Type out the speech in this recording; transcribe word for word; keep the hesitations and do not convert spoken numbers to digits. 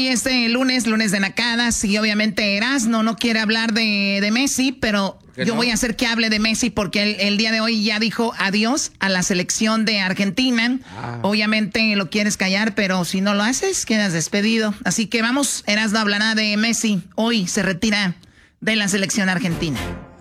hoy este lunes, lunes de nacadas, y obviamente Erasmo no quiere hablar de, de Messi, pero yo no? voy a hacer que hable de Messi porque el, el día de hoy ya dijo adiós a la selección de Argentina. Ah. Obviamente lo quieres callar, pero si no lo haces, quedas despedido. Así que vamos, Erasmo hablará de Messi. Hoy se retira de la selección argentina.